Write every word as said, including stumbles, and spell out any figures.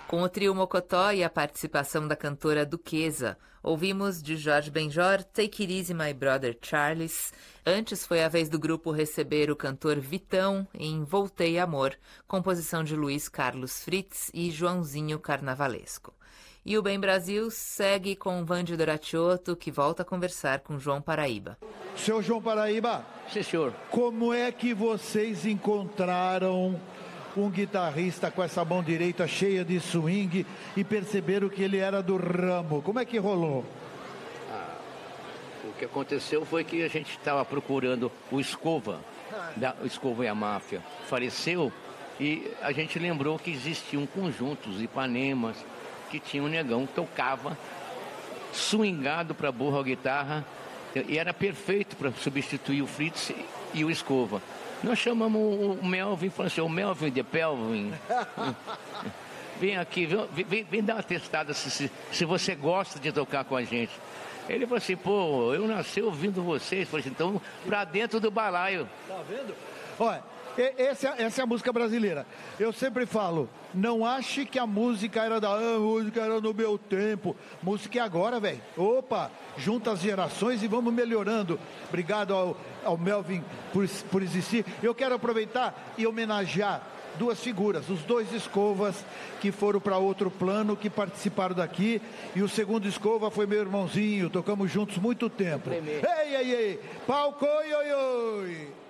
Com o trio Mocotó e a participação da cantora Duquesa, ouvimos de Jorge Benjor Take It Easy My Brother Charles. Antes foi a vez do grupo receber o cantor Vitão em Voltei Amor, composição de Luiz Carlos Fritz e Joãozinho Carnavalesco. E o Bem Brasil segue com Vande Doratiotto, que volta a conversar com João Paraíba. Seu João Paraíba, sim, senhor. Como é que vocês encontraram um guitarrista com essa mão direita cheia de swing e perceberam que ele era do ramo? Como é que rolou? Ah, o que aconteceu foi que a gente estava procurando o Escova, da, o Escova e a Máfia. Faleceu e a gente lembrou que existia um conjunto, os Ipanemas, que tinha um negão que tocava swingado para burra a guitarra e era perfeito para substituir o Fritz e o Escova. Nós chamamos o Melvin e falamos assim, o Melvin de Pelvin, vem aqui, vem, vem, vem dar uma testada se, se, se você gosta de tocar com a gente. Ele falou assim, pô, eu nasci ouvindo vocês. Falei assim, então, pra dentro do balaio. Tá vendo? Olha, essa, essa é a música brasileira. Eu sempre falo, não ache que a música era da... Ah, a música era no meu tempo. Música é agora, velho. Opa, junta as gerações e vamos melhorando. Obrigado ao, ao Melvin por, por existir. Eu quero aproveitar e homenagear duas figuras, os dois Escovas que foram para outro plano, que participaram daqui, e o segundo Escova foi meu irmãozinho, tocamos juntos muito tempo. Ei, ei, ei, palco, oi, oi, oi.